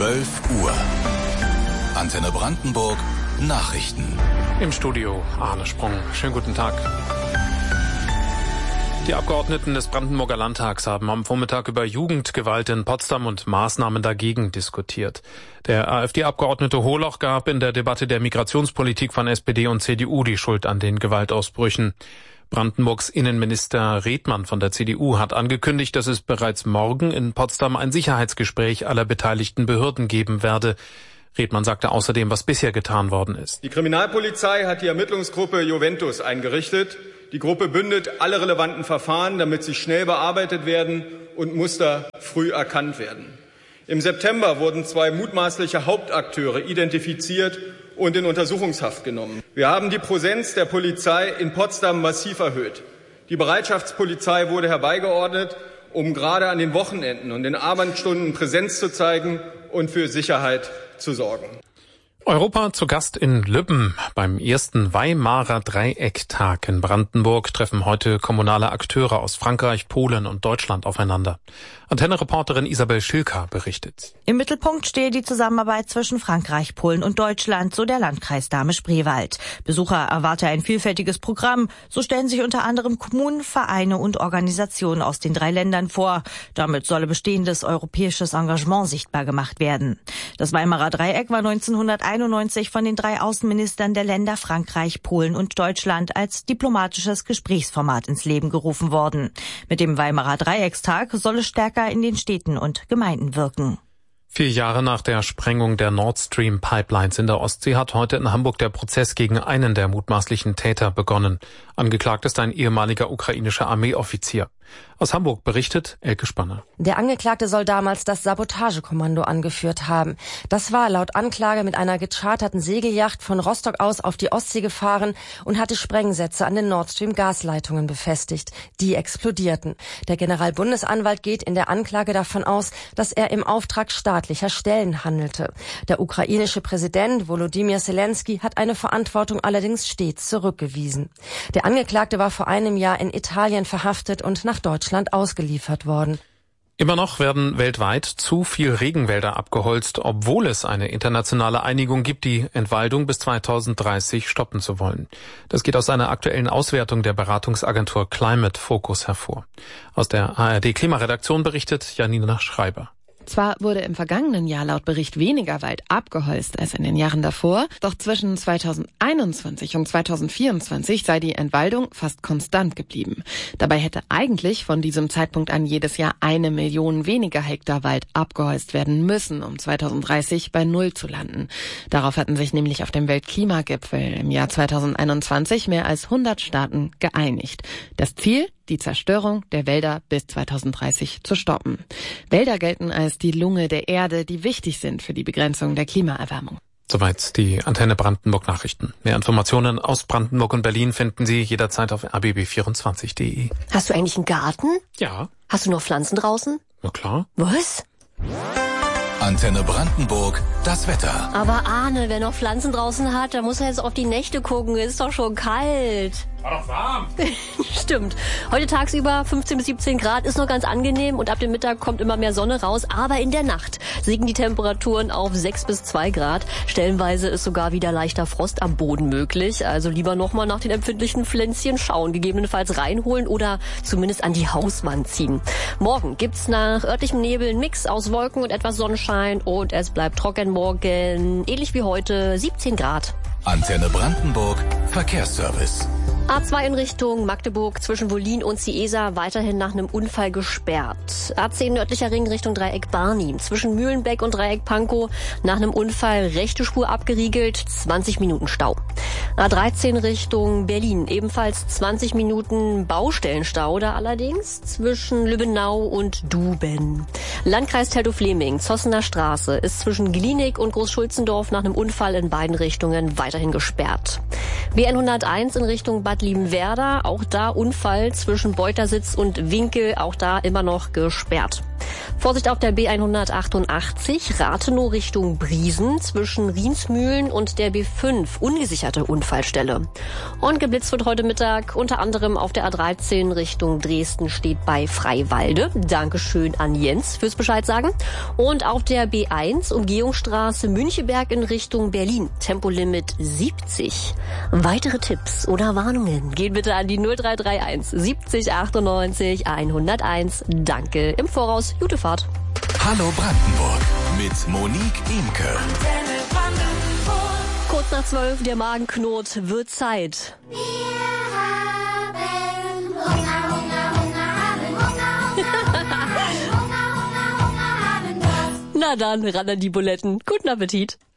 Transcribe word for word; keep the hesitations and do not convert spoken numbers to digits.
zwölf Uhr. Antenne Brandenburg Nachrichten. Im Studio Arne Sprung. Schönen guten Tag. Die Abgeordneten des Brandenburger Landtags haben am Vormittag über Jugendgewalt in Potsdam und Maßnahmen dagegen diskutiert. Der AfD-Abgeordnete Holoch gab in der Debatte der Migrationspolitik von S P D und C D U die Schuld an den Gewaltausbrüchen. Brandenburgs Innenminister Redmann von der C D U hat angekündigt, dass es bereits morgen in Potsdam ein Sicherheitsgespräch aller beteiligten Behörden geben werde. Redmann sagte außerdem, was bisher getan worden ist. Die Kriminalpolizei hat die Ermittlungsgruppe Juventus eingerichtet. Die Gruppe bündelt alle relevanten Verfahren, damit sie schnell bearbeitet werden und Muster früh erkannt werden. Im September wurden zwei mutmaßliche Hauptakteure identifiziert und in Untersuchungshaft genommen. Wir haben die Präsenz der Polizei in Potsdam massiv erhöht. Die Bereitschaftspolizei wurde herbeigeordnet, um gerade an den Wochenenden und den Abendstunden Präsenz zu zeigen und für Sicherheit zu sorgen. Europa zu Gast in Lübben. Beim ersten Weimarer Dreiecktag in Brandenburg treffen heute kommunale Akteure aus Frankreich, Polen und Deutschland aufeinander. Antenne-Reporterin Isabel Schilka berichtet. Im Mittelpunkt stehe die Zusammenarbeit zwischen Frankreich, Polen und Deutschland, so der Landkreis Dahme-Spreewald. Besucher erwarte ein vielfältiges Programm. So stellen sich unter anderem Kommunen, Vereine und Organisationen aus den drei Ländern vor. Damit solle bestehendes europäisches Engagement sichtbar gemacht werden. Das Weimarer Dreieck war neunzehnhunderteinundneunzig von den drei Außenministern der Länder Frankreich, Polen und Deutschland als diplomatisches Gesprächsformat ins Leben gerufen worden. Mit dem Weimarer Dreieckstag soll es stärker in den Städten und Gemeinden wirken. Vier Jahre nach der Sprengung der Nord Stream Pipelines in der Ostsee hat heute in Hamburg der Prozess gegen einen der mutmaßlichen Täter begonnen. Angeklagt ist ein ehemaliger ukrainischer Armeeoffizier. Aus Hamburg berichtet Elke Spanner. Der Angeklagte soll damals das Sabotagekommando angeführt haben. Das war laut Anklage mit einer gecharterten Segelyacht von Rostock aus auf die Ostsee gefahren und hatte Sprengsätze an den Nord Stream Gasleitungen befestigt. Die explodierten. Der Generalbundesanwalt geht in der Anklage davon aus, dass er im Auftrag staatlicher Stellen handelte. Der ukrainische Präsident Volodymyr Zelensky hat eine Verantwortung allerdings stets zurückgewiesen. Der Angeklagte war vor einem Jahr in Italien verhaftet und nach Deutschland ausgeliefert worden. Immer noch werden weltweit zu viel Regenwälder abgeholzt, obwohl es eine internationale Einigung gibt, die Entwaldung bis zweitausenddreißig stoppen zu wollen. Das geht aus einer aktuellen Auswertung der Beratungsagentur Climate Focus hervor. Aus der A R D-Klimaredaktion berichtet Janina Schreiber. Zwar wurde im vergangenen Jahr laut Bericht weniger Wald abgeholzt als in den Jahren davor, doch zwischen zweitausendeinundzwanzig und zweitausendvierundzwanzig sei die Entwaldung fast konstant geblieben. Dabei hätte eigentlich von diesem Zeitpunkt an jedes Jahr eine Million weniger Hektar Wald abgeholzt werden müssen, um zweitausenddreißig bei Null zu landen. Darauf hatten sich nämlich auf dem Weltklimagipfel im Jahr zweitausendeinundzwanzig mehr als hundert Staaten geeinigt. Das Ziel? Die Zerstörung der Wälder bis zweitausenddreißig zu stoppen. Wälder gelten als die Lunge der Erde, die wichtig sind für die Begrenzung der Klimaerwärmung. Soweit die Antenne Brandenburg Nachrichten. Mehr Informationen aus Brandenburg und Berlin finden Sie jederzeit auf r b b vierundzwanzig punkt d e. Hast du eigentlich einen Garten? Ja. Hast du noch Pflanzen draußen? Na klar. Was? Antenne Brandenburg, das Wetter. Aber Arne, wer noch Pflanzen draußen hat, da muss er jetzt auf die Nächte gucken. Ist doch schon kalt. War doch warm. Stimmt. Heute tagsüber fünfzehn bis siebzehn Grad, ist noch ganz angenehm und ab dem Mittag kommt immer mehr Sonne raus. Aber in der Nacht sinken die Temperaturen auf sechs bis zwei Grad. Stellenweise ist sogar wieder leichter Frost am Boden möglich. Also lieber nochmal nach den empfindlichen Pflänzchen schauen, gegebenenfalls reinholen oder zumindest an die Hauswand ziehen. Morgen gibt's nach örtlichem Nebel einen Mix aus Wolken und etwas Sonnenschein und es bleibt trocken morgen, ähnlich wie heute, siebzehn Grad. Antenne Brandenburg, Verkehrsservice. A zwei in Richtung Magdeburg zwischen Wollin und Ciesa weiterhin nach einem Unfall gesperrt. A zehn nördlicher Ring Richtung Dreieck Barnim zwischen Mühlenbeck und Dreieck Pankow nach einem Unfall rechte Spur abgeriegelt, zwanzig Minuten Stau. A dreizehn Richtung Berlin ebenfalls zwanzig Minuten Baustellenstau da allerdings zwischen Lübbenau und Duben. Landkreis Teltow-Fleming, Zossener Straße ist zwischen Glienig und Großschulzendorf nach einem Unfall in beiden Richtungen weiterhin gesperrt. B N hunderteins in Richtung Bad Liebenwerda, auch da Unfall zwischen Beutersitz und Winkel, auch da immer noch gesperrt. Vorsicht auf der B hundertachtundachtzig, Rathenow Richtung Briesen zwischen Riensmühlen und der B fünf, ungesicherte Unfallstelle. Und geblitzt wird heute Mittag unter anderem auf der A dreizehn Richtung Dresden, steht bei Freiwalde. Dankeschön an Jens fürs Bescheid sagen. Und auf der B eins, Umgehungsstraße Müncheberg in Richtung Berlin, Tempolimit siebzig. Weitere Tipps oder Warnungen gehen bitte an die null drei drei eins siebzig achtundneunzig hunderteins. Danke im Voraus. Gute Fahrt. Hallo Brandenburg mit Monique Imke. Kurz nach zwölf, der Magen knurrt, wird Zeit. Wir haben Hunger, Hunger, Hunger, haben Hunger, Hunger, Hunger, Hunger, Hunger, haben Hunger. Na dann, ran an die Buletten. Guten Appetit.